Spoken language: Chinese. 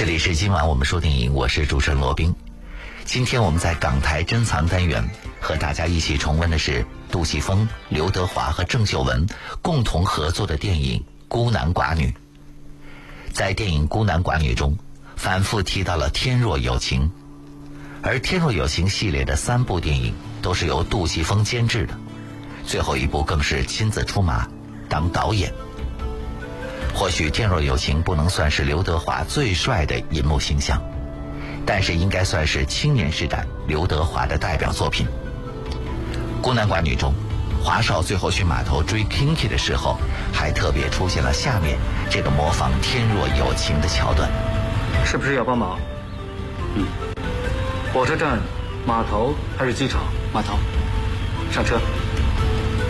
这里是今晚我们说电影，我是主持人罗宾。今天我们在港台珍藏单元和大家一起重温的是杜琪峰、刘德华和郑秀文共同合作的电影《孤男寡女》。在电影《孤男寡女》中，反复提到了天若有情，而天若有情系列的3部电影都是由杜琪峰监制的，最后一部更是亲自出马当导演。或许天若有情不能算是刘德华最帅的银幕形象，但是应该算是青年时代刘德华的代表作品。孤男寡女中，华少最后去码头追 Kinky 的时候，还特别出现了下面这个模仿天若有情的桥段。 是不是要帮忙？火车站、码头还是机场？码头，上车。